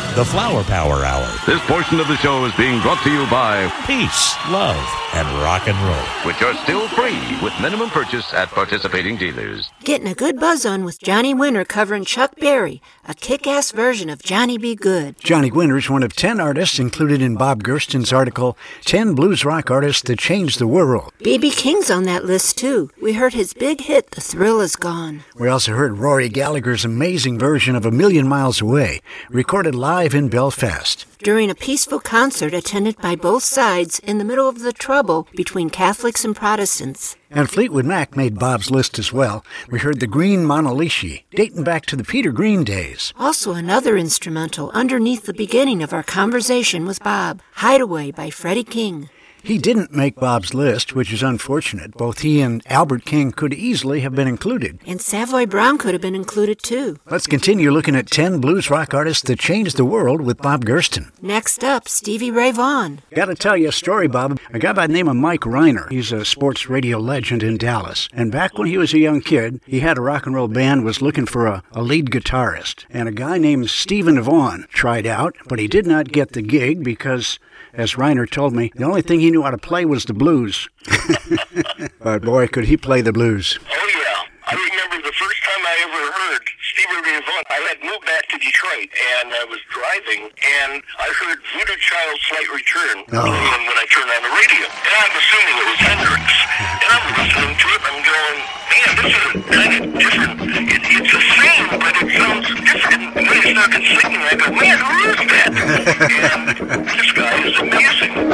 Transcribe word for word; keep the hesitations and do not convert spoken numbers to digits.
the Flower Power Hour. This portion of the show is being brought to you by Peace, love, and rock and roll, which are still free with minimum purchase at participating dealers. Getting a good buzz on with Johnny Winter covering Chuck Berry, a kick-ass version of Johnny B. Good. Johnny Winter is one of ten artists included in Bob Gerston's article, ten Blues Rock Artists That Changed the World. B B King's on that list, too. We heard his big hit, The Thrill Is Gone. We also heard Rory Gallagher's amazing version of A Million Miles Away, recorded live in Belfast. During a peaceful concert attended by both sides in the middle of the trouble between Catholics and Protestants. And Fleetwood Mac made Bob's list as well. We heard the Green Monolishi, dating back to the Peter Green days. Also another instrumental underneath the beginning of our conversation with Bob, Hideaway by Freddie King. He didn't make Bob's list, which is unfortunate. Both he and Albert King could easily have been included. And Savoy Brown could have been included, too. Let's continue looking at ten blues rock artists that changed the world with Bob Gerston. Next up, Stevie Ray Vaughan. Gotta tell you a story, Bob. A guy by the name of Mike Reiner. He's a sports radio legend in Dallas. And back when he was a young kid, he had a rock and roll band, was looking for a, a lead guitarist. And a guy named Stephen Vaughan tried out, but he did not get the gig because, as Reiner told me, the only thing he knew how to play was the blues. But boy, could he play the blues. Oh, yeah. I remember the first time I ever heard Stevie Ray Vaughan. I had moved back to Detroit, and I was driving, and I heard Voodoo Child's Slight Return Oh. playing when I turned on the radio. And I'm assuming it was Hendrix. And I'm listening to it, and I'm going, man, this is kind of different. It, it's the same, but it sounds different. And when he started singing, I go, man, who is that? And this guy is amazing.